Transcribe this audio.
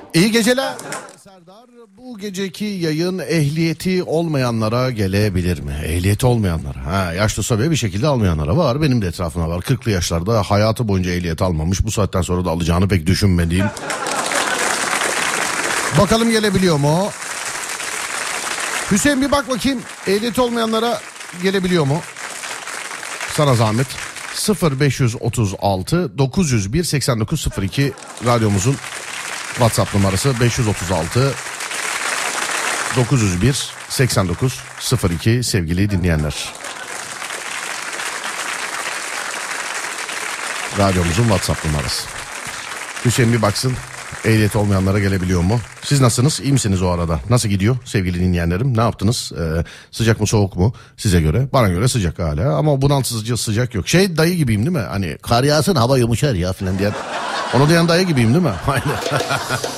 İyi geceler. Serdar, bu geceki yayın ehliyeti olmayanlara gelebilir mi? Ehliyeti olmayanlara. Yaşlı sobe bir şekilde almayanlara var. Benim de etrafımda var. 40'lı yaşlarda hayatı boyunca ehliyet almamış. Bu saatten sonra da alacağını pek düşünmediğim. Bakalım gelebiliyor mu? Hüseyin bir bak bakayım. Ehliyeti olmayanlara gelebiliyor mu? Sana zahmet. 0536 901 8902 radyomuzun WhatsApp numarası 536 901 8902 sevgili dinleyenler. Radyomuzun WhatsApp numarası. Hüseyin bir baksın ehliyeti olmayanlara gelebiliyor mu? Siz nasılsınız? İyi misiniz o arada? Nasıl gidiyor sevgili dinleyenlerim? Ne yaptınız? Sıcak mı soğuk mu size göre? Bana göre sıcak hala ama bunaltıcı sıcak yok. Dayı gibiyim değil mi? Hani kar yağsın hava yumuşar ya falan diyen. Onu diyen dayı gibiyim değil mi? Aynen.